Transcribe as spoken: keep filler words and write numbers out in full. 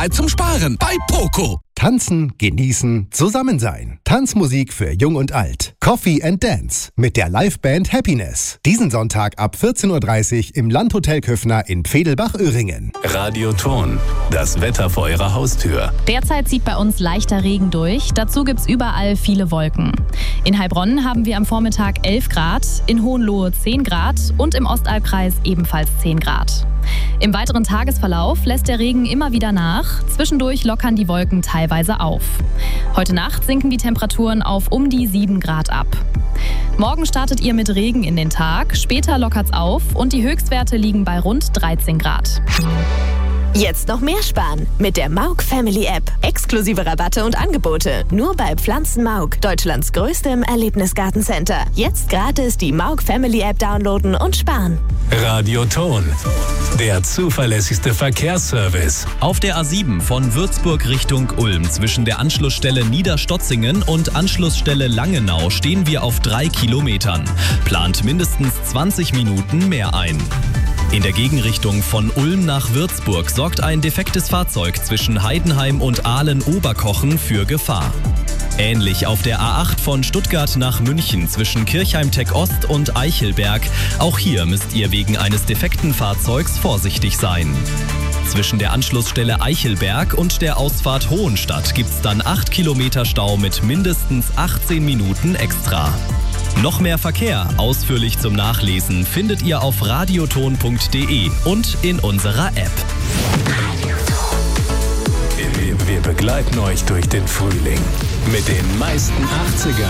Zeit zum Sparen bei Poco. Tanzen, genießen, zusammen sein. Tanzmusik für Jung und Alt. Coffee and Dance mit der Liveband Happiness. Diesen Sonntag ab vierzehn Uhr dreißig im Landhotel Köffner in Pfedelbach-Öhringen. Radioton, das Wetter vor Ihrer Haustür. Derzeit zieht bei uns leichter Regen durch. Dazu gibt's überall viele Wolken. In Heilbronn haben wir am Vormittag elf Grad, in Hohenlohe zehn Grad und im Ostalbkreis ebenfalls zehn Grad. Im weiteren Tagesverlauf lässt der Regen immer wieder nach. Zwischendurch lockern die Wolken teilweise auf. Heute Nacht sinken die Temperaturen auf um die sieben Grad ab. Morgen startet ihr mit Regen in den Tag, später lockert's auf und die Höchstwerte liegen bei rund dreizehn Grad. Jetzt noch mehr sparen mit der Mauk Family App. Exklusive Rabatte und Angebote nur bei Pflanzen Mauk, Deutschlands größtem Erlebnisgartencenter. Jetzt gratis die Mauk Family App downloaden und sparen. Radioton, der zuverlässigste Verkehrsservice. Auf der A sieben von Würzburg Richtung Ulm zwischen der Anschlussstelle Niederstotzingen und Anschlussstelle Langenau stehen wir auf drei Kilometern. Plant mindestens zwanzig Minuten mehr ein. In der Gegenrichtung von Ulm nach Würzburg sorgt ein defektes Fahrzeug zwischen Heidenheim und Aalen-Oberkochen für Gefahr. Ähnlich auf der A acht von Stuttgart nach München zwischen Kirchheim-Tech Ost und Eichelberg. Auch hier müsst ihr wegen eines defekten Fahrzeugs vorsichtig sein. Zwischen der Anschlussstelle Eichelberg und der Ausfahrt Hohenstadt gibt's dann acht Kilometer Stau mit mindestens achtzehn Minuten extra. Noch mehr Verkehr, ausführlich zum Nachlesen, findet ihr auf radioton punkt de und in unserer App. Wir, wir begleiten euch durch den Frühling mit den meisten achtzigern.